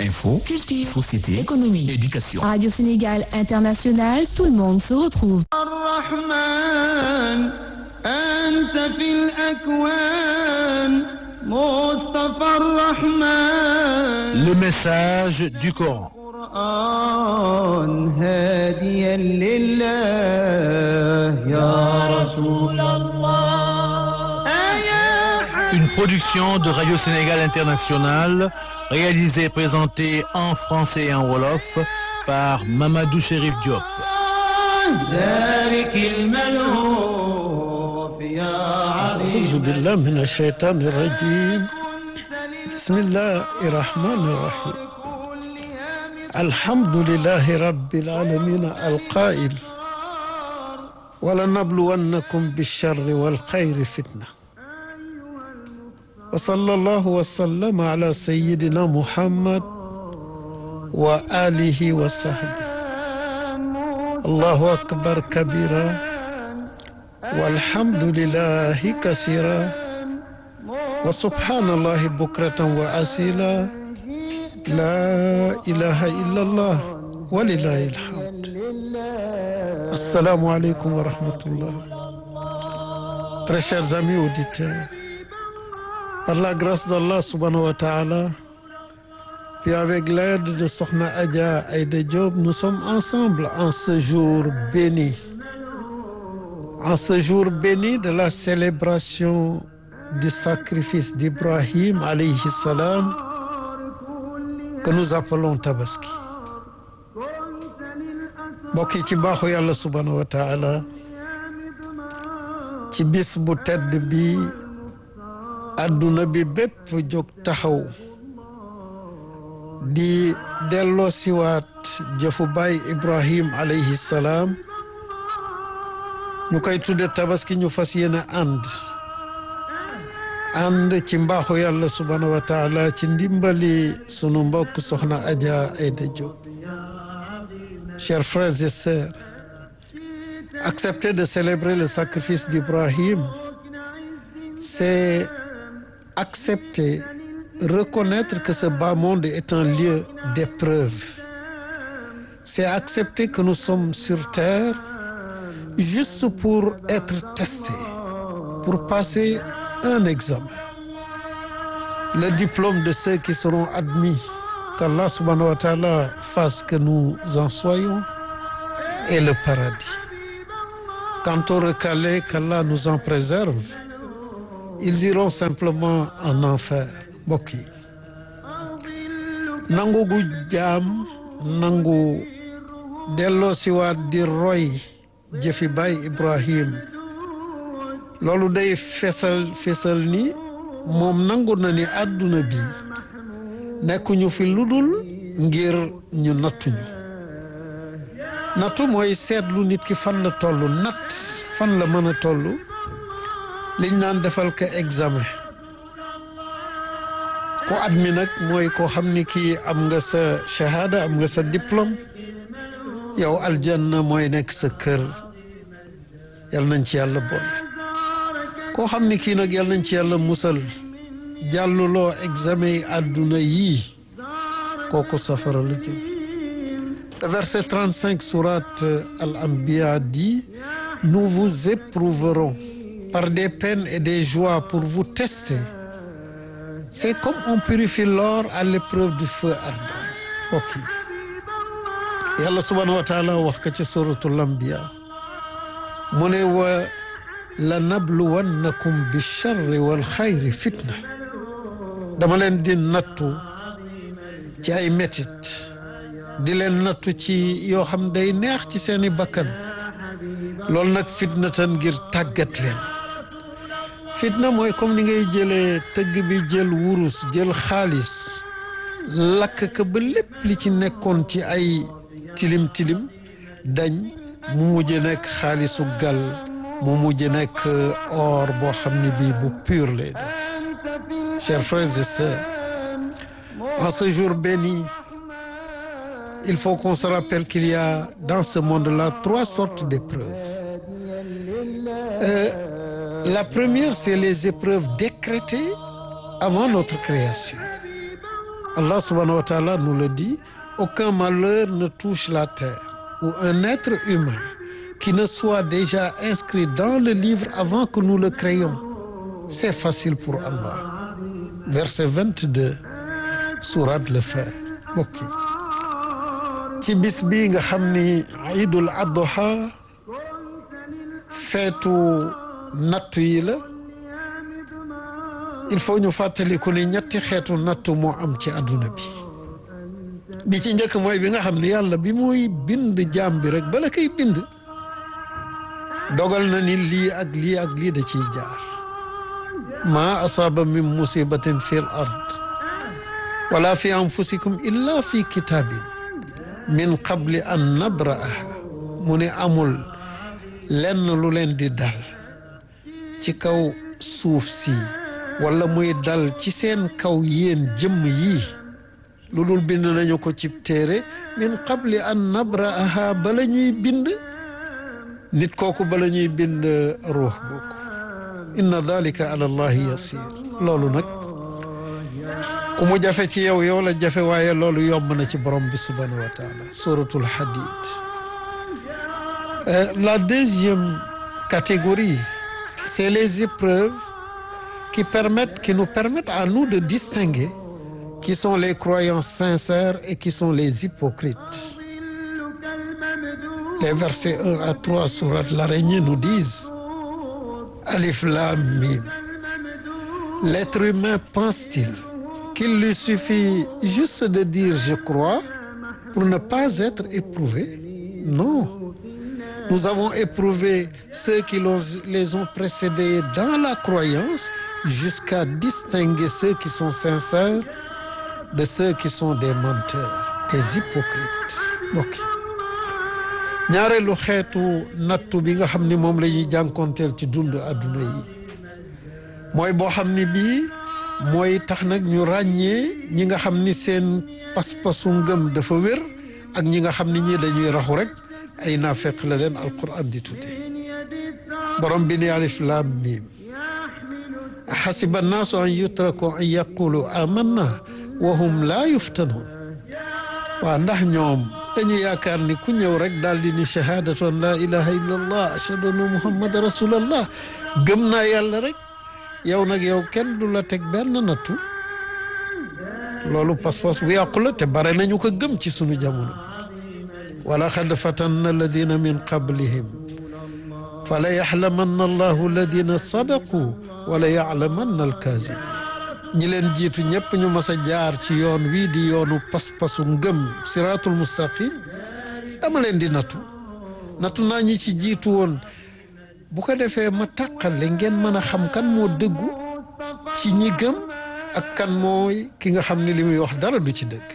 Info, culture, société, économie, éducation. Radio Sénégal International, tout le monde se retrouve. Le message du Coran. Une production de Radio Sénégal International, réalisée et présentée en français et en wolof par Mamadou Chérif Diop. أعوذ بالله من الشيطان الرجيم بسم الله الرحمن الرحيم الحمد لله رب العالمين القائل ولنبلونكم بالشر والخير فتنة وصلى الله وسلم على سيدنا محمد وآله وصحبه الله أكبر كبيرا والحمد لله كثيرا وسبحان الله بكرة وأصيلا لا إله إلا الله ولله الحمد. Assalamu alaikum wa rahmatullah. Très chers amis auditeurs, par la grâce d'Allah subhanahu wa ta'ala, puis avec l'aide de Sokhna Adja Aïda Diop, nous sommes ensemble en ce jour béni. En ce jour béni de la célébration du sacrifice d'Ibrahim alayhi salam que nous appelons Tabaski. mbokk yi ci baaxu yàlla subhanahu wa taala ci bis bu tedd bi adduna bi bépp jóg taxaw di delloo siwaat jëfu baay Ibrahim alayhi salaam ñu koy tudde Tabaski ñu fas yéene ànd ci mbaaxu yàlla subhanahu wa taala ci ndimbali sunu mbokk soxna Adja Aïda Diop. Chers frères et sœurs, accepter de célébrer le sacrifice d'Ibrahim, c'est accepter, reconnaître que ce bas monde est un lieu d'épreuve. C'est accepter que nous sommes sur terre juste pour être testés, pour passer un examen. Le diplôme de ceux qui seront admis, qu'Allah subhanahu wa ta'ala fasse que nous en soyons, et le paradis. Quant aux recalés, qu'Allah nous en préserve, ils iront simplement en enfer. Mbokk yi nangu gu jaam nangu delloo siwaat di roy jëfi baay Ibrahim loolu day fesal ni moom nangu na ni àdduna bi nekkuñu fi ludul ngir ñu nattuñu nattu mooy seetlu nit ki fan la toll natt fan la mën a toll liñ naan defal ko examen ko admis nag mooy koo xam ni kii am nga sa shahada am nga sa diplôme yow aljanna mooy nekk sa kër yal nañ ci yàlla boole koo xam ni kii nag yal nañ ci yàlla musal jàlluloo examen yi àdduna yii kooku safara la jëm. Verset 35 sourate Al-Anbiya dit: nous vous éprouverons par des peines et des joies pour vous tester. C'est comme on purifie l'or à l'épreuve du feu ardent. Ok. Yàlla subhanahu wa taala wax ko ci suratul Anbiya mu ne wa lanabluwannakum bi-sharri wal-khayri fitna. dama leen di nattu ci ay metit di leen nattu ci yoo xam day neex ci seeni bakkan loolu nag fitnatan ngir tàggat leen. fitna mooy comme ni ngay jëlee tëgg bi jël wurus jël xaalis lakk ko ba lépp li ci nekkoon ci ay tilim tilim dañ mu mujj nekk xaalisu gal mu mujj nekk or boo xam ne bii bu pur lay doon. Chers frères et sœurs, en ce jour béni, il faut qu'on se rappelle qu'il y a dans ce monde-là 3 sortes d'épreuves. La première, c'est les épreuves décrétées avant notre création. Allah subhanahu wa ta'ala nous le dit, aucun malheur ne touche la terre ou un être humain qui ne soit déjà inscrit dans le livre avant que nous le créions. C'est facile pour Allah. Verset 22, sourate le Fajr. mbokk yi ci bis bi nga xam ni Iidul Adha feetu nattu yi la, il faut ñu fàttaliku ni ñetti xeetu nattu moo am ci àdduna bi ci njëkk mooy bi nga xam ne yàlla bi muy bind jaam bi rek bala koy bind dogal na ni lii ak lii ak lii da ciy jaar. ma asaaba min musibatin fil ard wala fi anfusikum illa fi kitabin min qabli an nabra'aha. mu ne amul lenn lu leen di dal ci kaw suuf si wala muy dal ci seen kaw yéen jëmm yii lu dul bind nañu ko ci téere min qabli an nabra'aha bala ñuy bind nit kooku bala ñuy bind ruux googu. inna dhalika ala allahi yasir. loolu nag ku mu jafe ci yow yow la jafe, waaye loolu yomb na ci borom bi subhanahu wa taala. suratul hadid. La deuxième catégorie, c'est les épreuves qui nous permettent à nous de distinguer qui sont les croyants sincères et qui sont les hypocrites. Les versets 1 à 3 sourate l'Araignée nous disent Alif Lam Mim. L'être humain pense-t-il qu'il lui suffit juste de dire je crois pour ne pas être éprouvé? Non. Nous avons éprouvé ceux qui les ont précédés dans la croyance jusqu'à distinguer ceux qui sont sincères de ceux qui sont des menteurs, des hypocrites. Ok. ñaareelu xeetu nattu bi nga xam ni moom la ñuy jànkonteel ci dund àdduna yi mooy boo xam ni bii mooy tax nag ñu ràññee ñi nga xam ni seen pas-pasu ngëm dafa wér ak ñi nga xam ni ñii dañuy raxu rek ay naafeq la leen alquran di tudde. borom bi ni alif lam mim ahasiba annaasu an yutraku an yaqulu amanna wa hum laa yuftanun. waa ndax ñoom dañu yaakaar ni ku ñëw rek daal di ni shahadatu an la ilaha illa allah ashhadu anna muhammad rasulallah gëm naa yàlla rek yow nag yow kenn du la teg benn nattu. loolu pas-pas bu yàqu la te bare nañu ko gëm ci sunu jamono. wala xad fatanna alladina min qablihim fala yaxlamanna allahu alladina sadaqu wala yaxlamanna alkazibin. ñi leen jiitu ñëpp ñu mas a jaar ci yoon wii di yoonu pas-pasu ngëm siratul mustaqim dama leen di nattu naa ñi ci jiitu woon bu ko defee ma tàqale ngeen mën a xam kan moo dëggu ci ñi gëm ak kan mooy ki nga xam ne li muy wax dara du ci dëgg.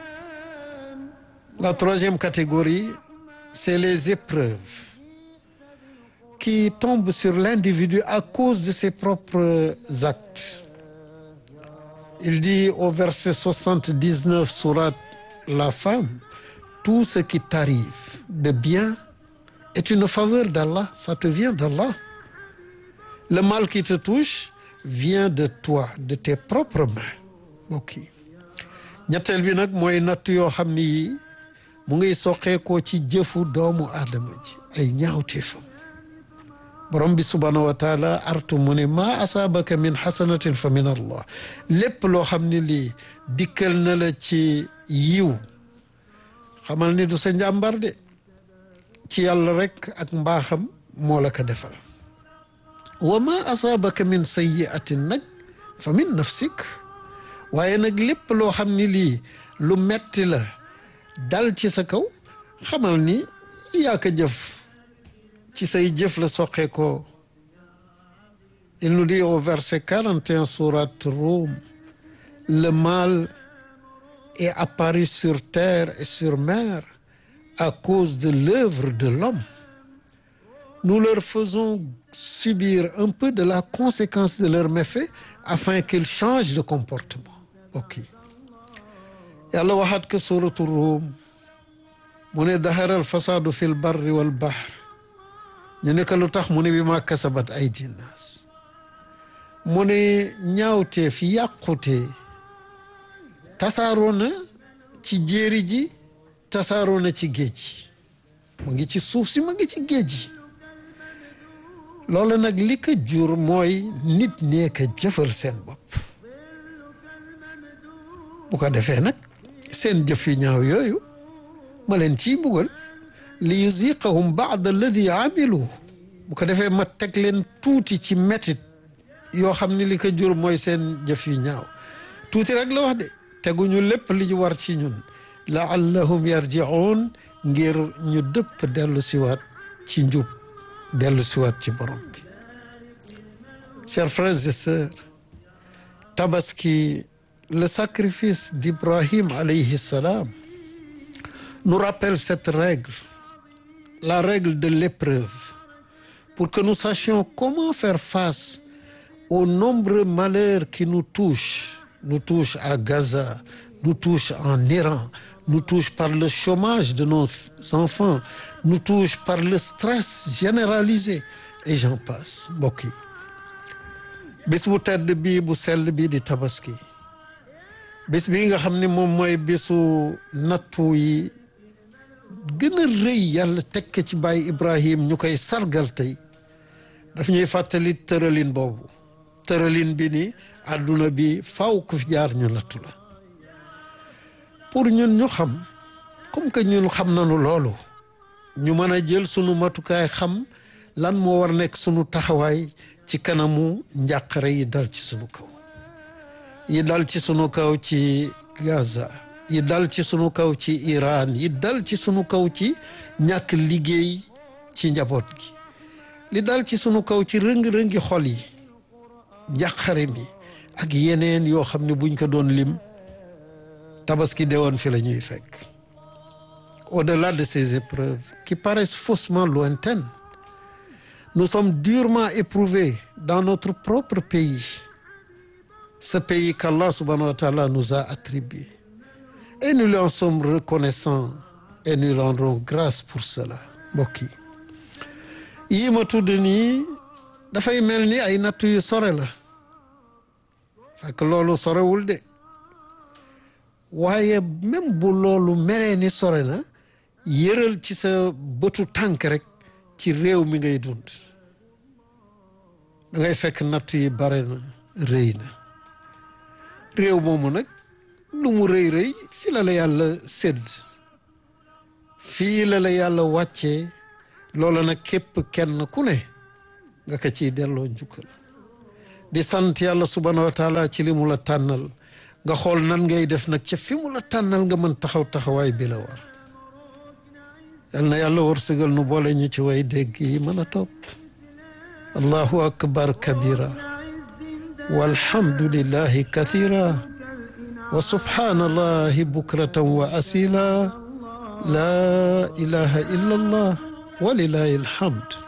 La troisième catégorie, c'est les épreuves qui tombent sur l'individu à cause de ses propres actes. Il dit au verset 79 sourate la Femme, tout ce qui t'arrive de bien est une faveur d'Allah, ça te vient d'Allah. Le mal qui te touche vient de toi, de tes propres mains. Ok. ñetteel bi nag mooy natt yoo xam ni mu ngi soqeekoo ci jëfu doomu aadama ji ay ñaawteefam. borom bi subhanahu wa taala artu mu ne maa asaabaka min xasanatin fa min allah. lépp loo xam ne lii dikkal na la ci yiw xamal ni du sa njàmbar de ci yàlla rek ak mbaaxam moo la ko defal. wa maa asaabaka min sayyi'atin nag fa min nafsik. waaye nag lépp loo xam ni lii lu metti la dal ci sa kaw xamal ni yaa ko jëf ci say jëf la soqee ko. Il nous dit au verset 41 sourate Rum, le mal est apparu sur terre et sur mer à cause de l'œuvre de l'homme. Nous leur faisons subir un peu de la conséquence de leurs méfaits afin qu'ils changent de comportement. Ok. Yàlla waxaat ko suratu Rum mu ne dahara al fasadu fi l barri wal bahr. ñu ne ko lu tax mu ne bi ma kasabat aydi naas. mu ne ñaawtee fi yàqute tasaaroo na ci jéeri ji tasaaroo na ci géej gi mu ngi ci suuf si mu ngi ci géej gi loolu nag li ko jur mooy nit ñee ko jëfal seen bopp bu ko defee nag seen jëf yu ñaaw yooyu ma leen ciy mbugal li yuziqahum baada alladi amilu bu ko defee ma teg leen tuuti ci metit yoo xam ne li ko jur mooy seen jëf yu ñaaw tuuti rek la wax de teguñu lépp li ñu war ci ñun laallahum yarjiun ngir ñu dëpp dellu siwaat ci njub dellu siwaat ci borom bi. Chers frères et sœurs, Tabaski, le sacrifice d'Ibrahim alayhi salam, nous rappelle cette règle, la règle de l'épreuve, pour que nous sachions comment faire face aux nombreux malheurs qui nous touchent à Gaza, nous touchent en Iran, nous touchent par le chômage de nos enfants, nous touchent par le stress généralisé et j'en passe. Mbokk yi bis bu tedd bii bu sell bii di Tabaski, bis bii nga xam ne moom mooy bisu nattu yi gën a rëy yàlla tekk ci baay Ibrahim ñu koy sargal tey daf ñuy fàttali tëralin boobu tëralin bi ni àdduna bi faw ku fi jaar ñu nattu la pour ñun ñu xam comme que ñun xam nañu loolu ñu mën a jël sunu matukaay xam lan moo war nekk sunu taxawaay ci kanamu njàqare yi dal ci sunu kaw yi dal ci sunu kaw ci Gaza yi dal ci sunu kaw ci Iran yi dal ci sunu kaw ci ñàkk liggéey ci njaboot gi li dal ci sunu kaw ci rëng-rëngi xol yi njàqare mi ak yeneen yoo xam ne buñ ko doon lim Tabaski deewoon fi la ñuy fekk. Au-delà de ces épreuves qui paraissent faussement lointaines, nous sommes durement éprouvés dans notre propre pays, ce pays qu'Allah subhanahu wa ta'ala nous a attribué. Et nous lui en sommes reconnaissants et nous rendrons grâce pour cela. Mbokk yi yii ma tudd nii dafay mel ni ay nattu yu sore la fekk loolu sorewul de waaye même bu loolu melee ni sore na yëral ci sa bëtu tànk rek ci réew mi ngay dund da ngay fekk nattu yi bare na rëy na réew moomu nag lu mu rëy rëy fii la yàlla sédd fii la yàlla wàccee loolu nag képp kenn ku ne nga ko ciy delloo njukkal di sant yàlla subhanahu wa taala ci li mu la tànnal nga xool nan ngay def nag ca fi mu la tànnal nga mën taxawaay bi la war yal na yàlla wërsëgal nu boole ñu ci way dégg yi mën a topp allahu akbar kabira walhamdulillahi kathira wa subhanallahi bukratan wa asila la ilaha illa allah wa lillahi alhamd